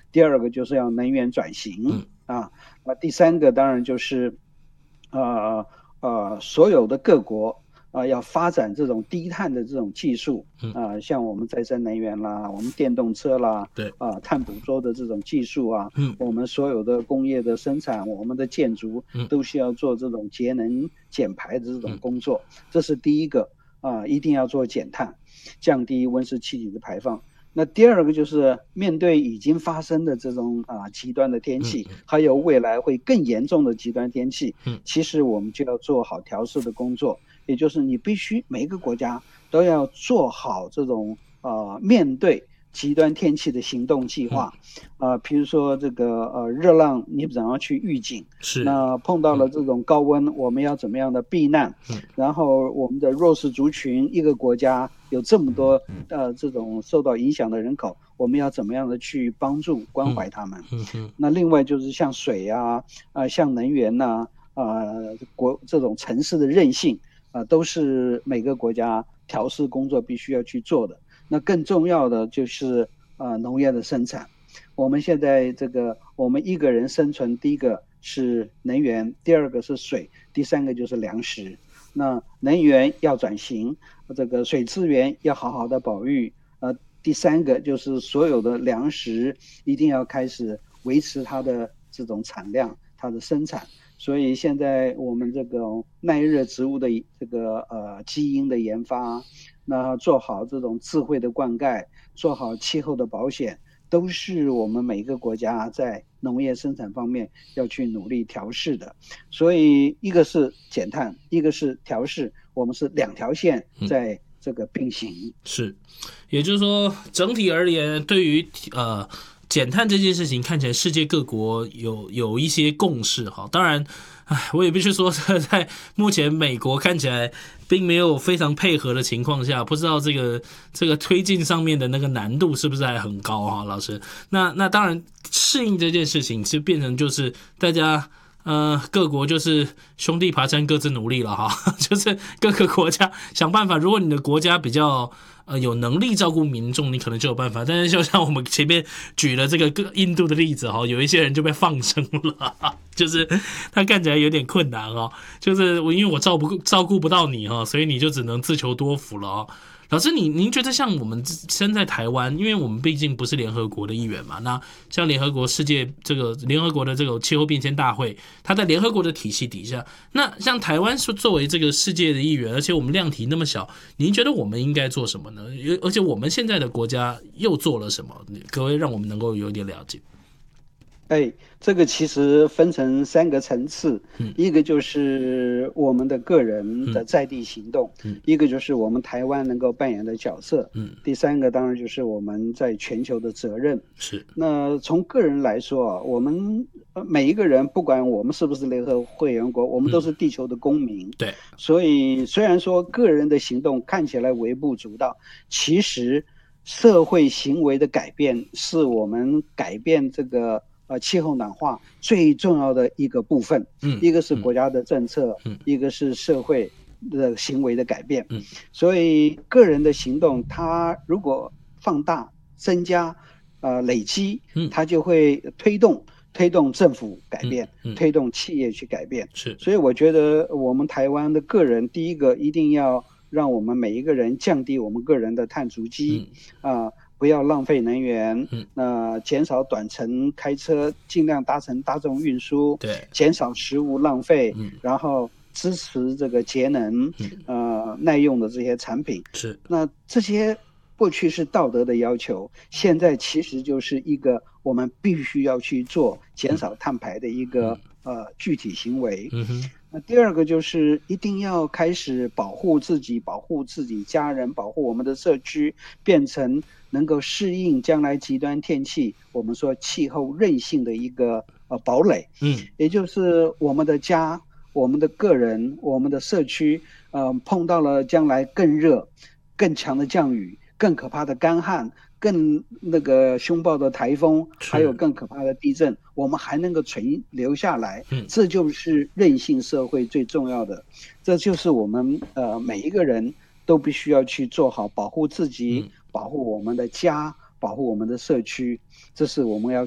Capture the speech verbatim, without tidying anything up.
第二个就是要能源转型、 嗯、 啊，那第三个当然就是呃呃所有的各国啊、呃，要发展这种低碳的这种技术啊、呃，像我们再生能源啦，我们电动车啦， 对啊、呃，碳捕捉的这种技术啊， 嗯我们所有的工业的生产，我们的建筑都需要做这种节能减排的这种工作，这是第一个啊、呃，一定要做减碳，降低温室气体的排放。那第二个就是面对已经发生的这种啊极端的天气，还有未来会更严重的极端天气，其实我们就要做好调试的工作，也就是你必须每一个国家都要做好这种呃面对极端天气的行动计划，啊、呃，比如说这个呃热浪，你怎样去预警？ 是。 那碰到了这种高温，我们要怎么样的避难？然后我们的弱势族群，一个国家有这么多呃这种受到影响的人口，我们要怎么样的去帮助关怀他们？那另外就是像水啊，啊、呃、像能源呐、啊，呃国这种城市的韧性啊、呃，都是每个国家调试工作必须要去做的。那更重要的就是啊、呃、农业的生产。我们现在这个我们一个人生存，第一个是能源，第二个是水，第三个就是粮食。那能源要转型，这个水资源要好好的保育，呃，第三个就是所有的粮食一定要开始维持它的这种产量，它的生产。所以现在我们这个耐热植物的这个呃基因的研发，那做好这种智慧的灌溉，做好气候的保险，都是我们每个国家在农业生产方面要去努力调试的。所以一个是减碳，一个是调试，我们是两条线在这个并行。 嗯、是，也就是说，整体而言，对于呃减碳这件事情，看起来世界各国有有一些共识哈。当然，唉，我也必须说，在目前美国看起来并没有非常配合的情况下，不知道这个这个推进上面的那个难度是不是还很高哈，老师。那那当然，适应这件事情就变成就是大家。呃，各国就是兄弟爬山各自努力了哈，就是各个国家想办法。如果你的国家比较呃有能力照顾民众，你可能就有办法。但是就像我们前面举了这个印度的例子哈，有一些人就被放生了，就是他看起来有点困难哈。就是我因为我照不照顾不到你哈，所以你就只能自求多福了哦。老师，你您觉得像我们身在台湾，因为我们毕竟不是联合国的一员嘛，那像联合国世界这个联合国的这个气候变迁大会，它在联合国的体系底下，那像台湾是作为这个世界的一员，而且我们量体那么小，您觉得我们应该做什么呢？而且我们现在的国家又做了什么？可不可以让我们能够有点了解？ 哎，这个其实分成三个层次， 嗯、 一个就是我们的个人的在地行动， 嗯、 一个就是我们台湾能够扮演的角色， 嗯、 第三个当然就是我们在全球的责任。 是。 那从个人来说啊，我们每一个人，不管我们是不是联合会员国，我们都是地球的公民。 嗯、对。 所以虽然说个人的行动看起来微不足道，其实社会行为的改变是我们改变这个。呃，气候暖化最重要的一个部分， 嗯， 一个是国家的政策， 嗯， 一个是社会的行为的改变， 嗯， 所以个人的行动，它如果放大、增加、呃累积，它就会推动推动政府改变， 嗯嗯、 推动企业去改变。 是， 所以我觉得我们台湾的个人，第一个一定要让我们每一个人降低我们个人的碳足迹，啊、嗯。呃不要浪费能源， 嗯， 那、呃、减少短程开车，尽量搭乘大众运输， 对， 减少食物浪费， 嗯， 然后支持这个节能， 嗯， 呃，耐用的这些产品。 是， 那这些过去是道德的要求，现在其实就是一个我们必须要去做减少碳排的一个、嗯、呃具体行为。 嗯哼。 那第二个就是一定要开始保护自己，保护自己家人，保护我们的社区，变成能够适应将来极端天气，我们说气候韧性的一个呃堡垒。 嗯， 也就是我们的家、我们的个人、我们的社区，呃，碰到了将来更热、更强的降雨、更可怕的干旱。更那个凶暴的台风，还有更可怕的地震，我们还能够存留下来， 嗯， 这就是韧性社会最重要的。这就是我们呃每一个人都必须要去做好，保护自己， 嗯、 保护我们的家，保护我们的社区，这是我们要